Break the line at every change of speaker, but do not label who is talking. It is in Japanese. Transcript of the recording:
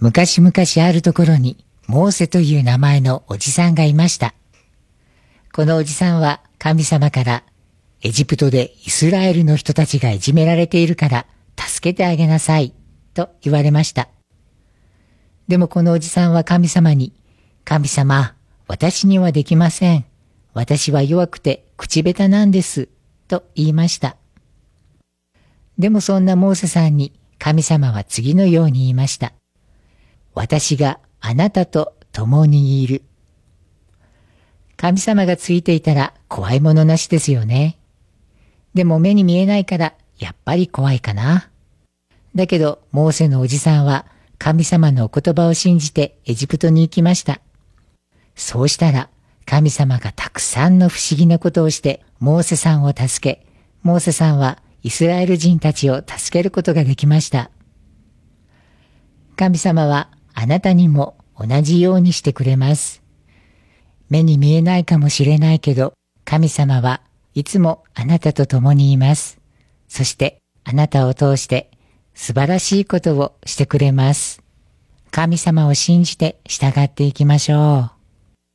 昔々あるところにモーセという名前のおじさんがいました。このおじさんは神様からエジプトでイスラエルの人たちがいじめられているから助けてあげなさいと言われました。でもこのおじさんは神様に、神様、私にはできません。私は弱くて口下手なんです。と言いました。でもそんなモーセさんに神様は次のように言いました。私があなたと共にいる。神様がついていたら怖いものなしですよね。でも目に見えないからやっぱり怖いかな。だけどモーセのおじさんは神様のお言葉を信じてエジプトに行きました。そうしたら神様がたくさんの不思議なことをしてモーセさんを助け、モーセさんはイスラエル人たちを助けることができました。神様はあなたにも同じようにしてくれます。目に見えないかもしれないけど、神様はいつもあなたと共にいます。そしてあなたを通して素晴らしいことをしてくれます。神様を信じて従っていきましょう。